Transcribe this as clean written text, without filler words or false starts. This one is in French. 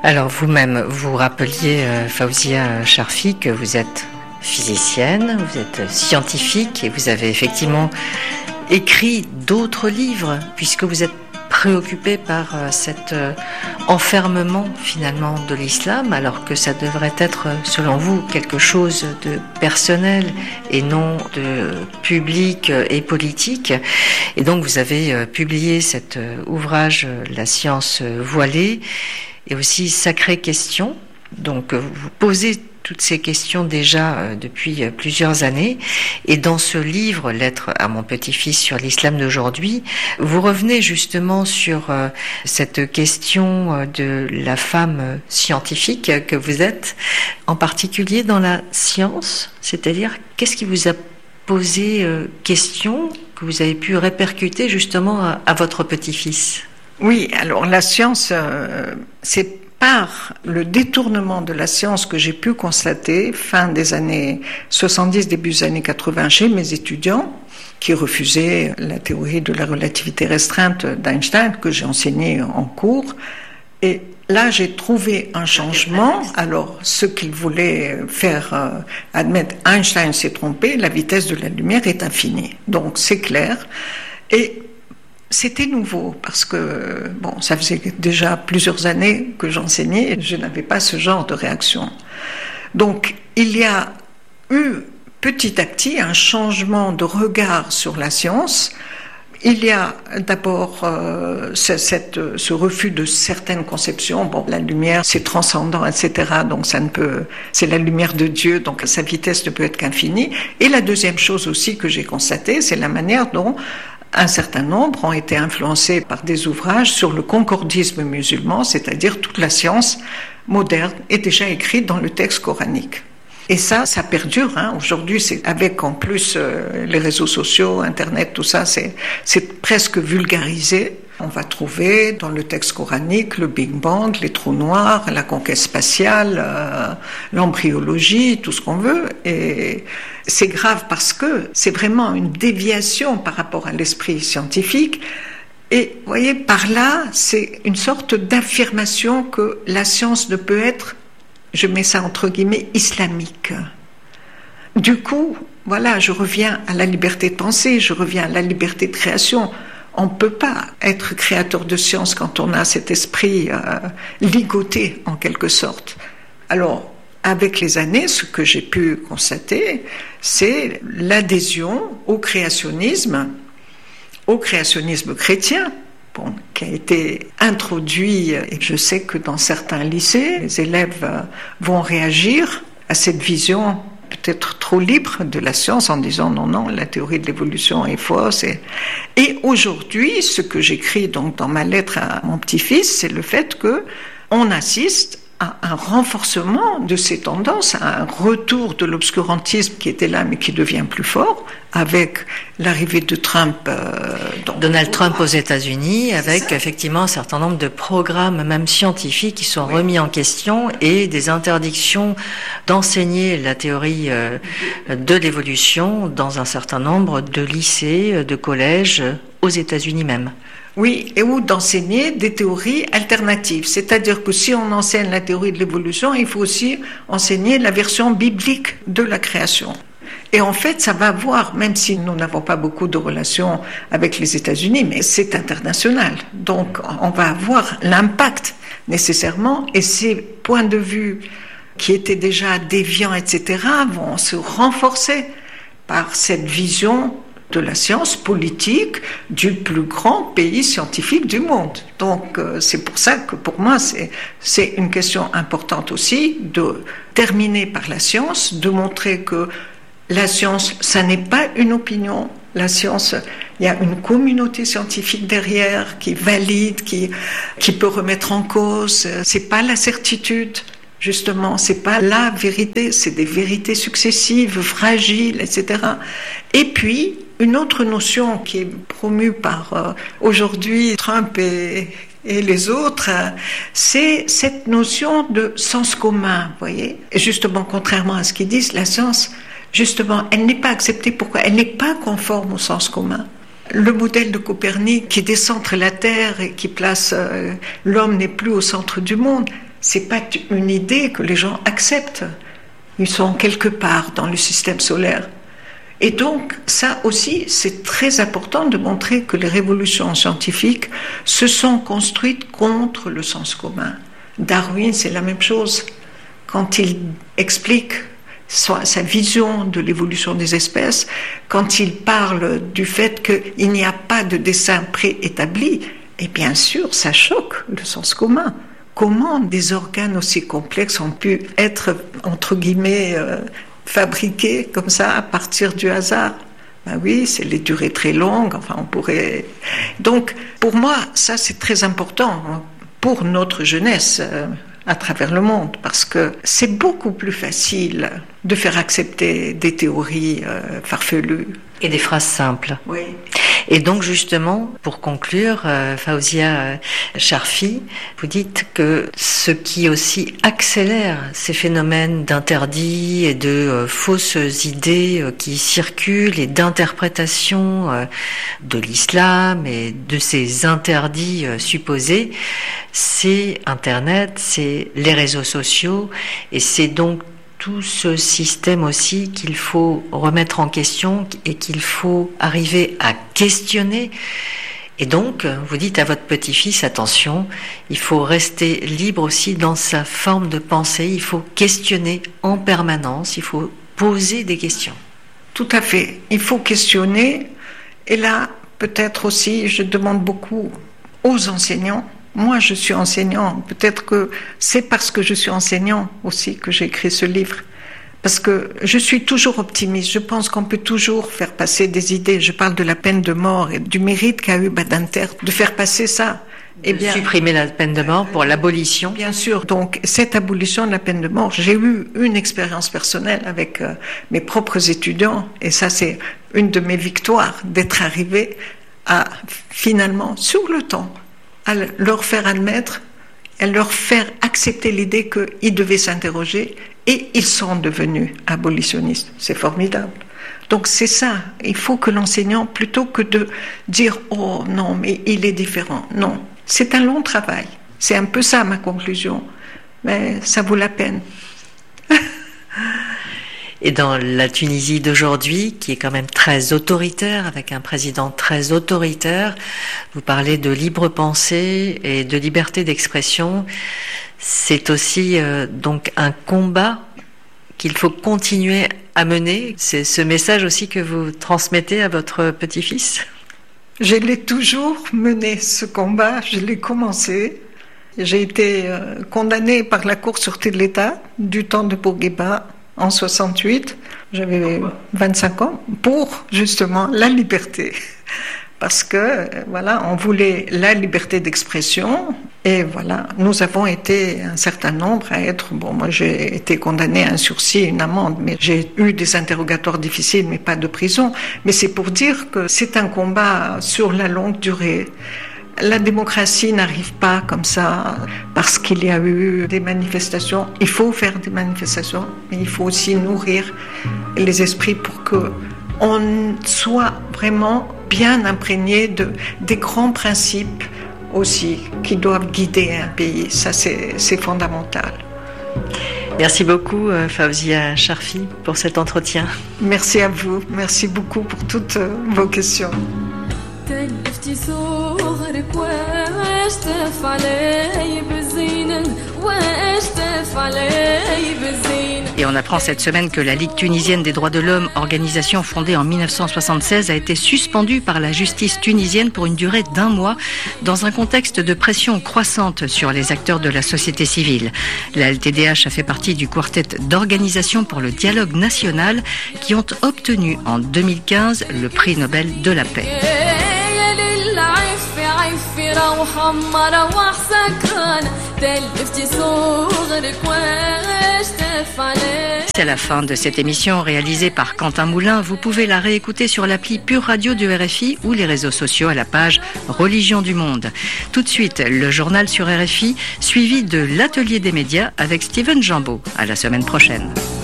Alors vous-même, vous rappeliez, Fawzia Charfi, que vous êtes physicienne, vous êtes scientifique et vous avez effectivement écrit d'autres livres puisque vous êtes préoccupé par cet enfermement finalement de l'islam, alors que ça devrait être, selon vous, quelque chose de personnel et non de public et politique. Et donc vous avez publié cet ouvrage La science voilée et aussi Sacrée question. Donc vous posez toutes ces questions déjà depuis plusieurs années. Et dans ce livre, Lettre à mon petit-fils sur l'islam d'aujourd'hui, vous revenez justement sur cette question de la femme scientifique que vous êtes, en particulier dans la science, c'est-à-dire qu'est-ce qui vous a posé question, que vous avez pu répercuter justement à votre petit-fils? Oui, alors la science, c'est par le détournement de la science que j'ai pu constater fin des années 70, début des années 80 chez mes étudiants qui refusaient la théorie de la relativité restreinte d'Einstein que j'ai enseignée en cours. Et là, j'ai trouvé un changement. Alors, ce qu'ils voulaient faire admettre, Einstein s'est trompé, la vitesse de la lumière est infinie. Donc, c'est clair. Et c'était nouveau parce que, bon, ça faisait déjà plusieurs années que j'enseignais et je n'avais pas ce genre de réaction. Donc, il y a eu petit à petit un changement de regard sur la science. Il y a d'abord ce refus de certaines conceptions. Bon, la lumière, c'est transcendant, etc. Donc, c'est la lumière de Dieu, donc sa vitesse ne peut être qu'infinie. Et la deuxième chose aussi que j'ai constatée, c'est la manière dont un certain nombre ont été influencés par des ouvrages sur le concordisme musulman, c'est-à-dire toute la science moderne est déjà écrite dans le texte coranique. Et ça perdure. Aujourd'hui, c'est avec en plus les réseaux sociaux, Internet, tout ça, c'est presque vulgarisé. On va trouver dans le texte coranique le Big Bang, les trous noirs, la conquête spatiale, l'embryologie, tout ce qu'on veut. Et c'est grave parce que c'est vraiment une déviation par rapport à l'esprit scientifique. Et vous voyez, par là, c'est une sorte d'affirmation que la science ne peut être, je mets ça entre guillemets, islamique. Du coup, voilà, je reviens à la liberté de penser, je reviens à la liberté de création. On ne peut pas être créateur de science quand on a cet esprit ligoté en quelque sorte. Alors, avec les années, ce que j'ai pu constater, c'est l'adhésion au créationnisme chrétien, bon, qui a été introduit, et je sais que dans certains lycées, les élèves vont réagir à cette vision peut-être trop libre de la science en disant non, la théorie de l'évolution est fausse. Et aujourd'hui, ce que j'écris donc dans ma lettre à mon petit-fils, c'est le fait que on assiste à un renforcement de ces tendances, à un retour de l'obscurantisme qui était là mais qui devient plus fort avec l'arrivée de Trump. Donald Trump aux États-Unis, avec effectivement un certain nombre de programmes, même scientifiques, qui sont remis en question et des interdictions d'enseigner la théorie de l'évolution dans un certain nombre de lycées, de collèges, aux États-Unis même. Oui, et ou d'enseigner des théories alternatives. C'est-à-dire que si on enseigne la théorie de l'évolution, il faut aussi enseigner la version biblique de la création. Et en fait, ça va avoir, même si nous n'avons pas beaucoup de relations avec les États-Unis, mais c'est international. Donc, on va avoir l'impact nécessairement, et ces points de vue qui étaient déjà déviants, etc., vont se renforcer par cette vision de la science politique du plus grand pays scientifique du monde. Donc, c'est pour ça que pour moi, c'est une question importante aussi de terminer par la science, de montrer que la science, ça n'est pas une opinion. La science, il y a une communauté scientifique derrière qui valide, qui peut remettre en cause. C'est pas la certitude. Justement, c'est pas la vérité, c'est des vérités successives, fragiles, etc. Et puis, une autre notion qui est promue par aujourd'hui Trump et les autres, c'est cette notion de sens commun, vous voyez. Et justement, contrairement à ce qu'ils disent, la science, justement, elle n'est pas acceptée. Pourquoi ? Elle n'est pas conforme au sens commun. Le modèle de Copernic qui décentre la Terre et qui place l'homme n'est plus au centre du monde, C'est pas une idée que les gens acceptent. Ils sont quelque part dans le système solaire. Et donc, ça aussi, c'est très important de montrer que les révolutions scientifiques se sont construites contre le sens commun. Darwin, c'est la même chose. Quand il explique sa vision de l'évolution des espèces, quand il parle du fait qu'il n'y a pas de dessin préétabli, et bien sûr, ça choque le sens commun. Comment des organes aussi complexes ont pu être, entre guillemets, fabriqués comme ça à partir du hasard? Ben oui, c'est les durées très longues, enfin on pourrait... Donc, pour moi, ça c'est très important pour notre jeunesse à travers le monde, parce que c'est beaucoup plus facile de faire accepter des théories farfelues. Et des phrases simples. Oui. Et donc justement, pour conclure, Fawzia Charfi, vous dites que ce qui aussi accélère ces phénomènes d'interdits et de fausses idées qui circulent et d'interprétation de l'islam et de ces interdits supposés, c'est Internet, c'est les réseaux sociaux, et c'est donc tout ce système aussi qu'il faut remettre en question et qu'il faut arriver à questionner. Et donc, vous dites à votre petit-fils, attention, il faut rester libre aussi dans sa forme de pensée, il faut questionner en permanence, il faut poser des questions. Tout à fait, il faut questionner. Et là, peut-être aussi, je demande beaucoup aux enseignants. Moi, je suis enseignant. Peut-être que c'est parce que je suis enseignant aussi que j'ai écrit ce livre. Parce que je suis toujours optimiste. Je pense qu'on peut toujours faire passer des idées. Je parle de la peine de mort et du mérite qu'a eu Badinter de faire passer ça. Et bien, supprimer la peine de mort pour l'abolition. Bien sûr. Donc, cette abolition de la peine de mort, j'ai eu une expérience personnelle avec mes propres étudiants. Et ça, c'est une de mes victoires, d'être arrivé à, finalement, sur le temps, à leur faire admettre, à leur faire accepter l'idée qu'ils devaient s'interroger, et ils sont devenus abolitionnistes. C'est formidable. Donc c'est ça, il faut que l'enseignant, plutôt que de dire « Oh non, mais il est différent », non, c'est un long travail. C'est un peu ça ma conclusion, mais ça vaut la peine. Et dans la Tunisie d'aujourd'hui, qui est quand même très autoritaire, avec un président très autoritaire, vous parlez de libre pensée et de liberté d'expression. C'est aussi donc un combat qu'il faut continuer à mener. C'est ce message aussi que vous transmettez à votre petit-fils? Je l'ai toujours mené, ce combat. Je l'ai commencé. J'ai été condamnée par la Cour sûreté de l'État du temps de Bourguiba en 68. J'avais 25 ans pour justement la liberté. Parce que, voilà, on voulait la liberté d'expression. Et voilà, nous avons été un certain nombre à être... Bon, moi, j'ai été condamnée à un sursis, une amende, mais j'ai eu des interrogatoires difficiles, mais pas de prison. Mais c'est pour dire que c'est un combat sur la longue durée. La démocratie n'arrive pas comme ça parce qu'il y a eu des manifestations. Il faut faire des manifestations, mais il faut aussi nourrir les esprits pour qu'on soit vraiment bien imprégné des grands principes aussi qui doivent guider un pays. Ça, c'est fondamental. Merci beaucoup, Fawzia Charfi, pour cet entretien. Merci à vous. Merci beaucoup pour toutes vos questions. Et on apprend cette semaine que la Ligue tunisienne des droits de l'homme, organisation fondée en 1976, a été suspendue par la justice tunisienne pour une durée d'1 mois dans un contexte de pression croissante sur les acteurs de la société civile. La LTDH a fait partie du quartet d'organisations pour le dialogue national qui ont obtenu en 2015 le prix Nobel de la paix. C'est la fin de cette émission réalisée par Quentin Moulin. Vous pouvez la réécouter sur l'appli Pure Radio du RFI ou les réseaux sociaux à la page Religion du Monde. Tout de suite, le journal sur RFI, suivi de l'Atelier des médias avec Steven Jambeau. À la semaine prochaine.